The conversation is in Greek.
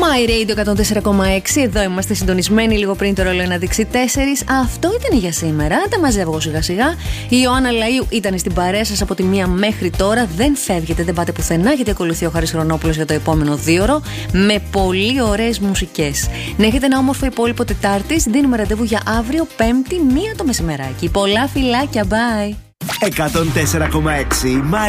My Radio 104,6. Εδώ είμαστε συντονισμένοι λίγο πριν το ρολόι να δείξει 4. Αυτό ήταν για σήμερα. Τα μαζεύω σιγά σιγά. Η Ιωάννα Λαΐου ήταν στην παρέα σας από τη 1 μέχρι τώρα. Δεν φεύγετε, δεν πάτε πουθενά, γιατί ακολουθεί ο Χάρης Χρονόπουλος για το επόμενο 2ωρο με πολύ ωραίες μουσικές. Να έχετε ένα όμορφο υπόλοιπο Τετάρτης. Δίνουμε ραντεβού για αύριο Πέμπτη 1 το μεσημεράκι. Πολλά φιλάκια, bye. 104,6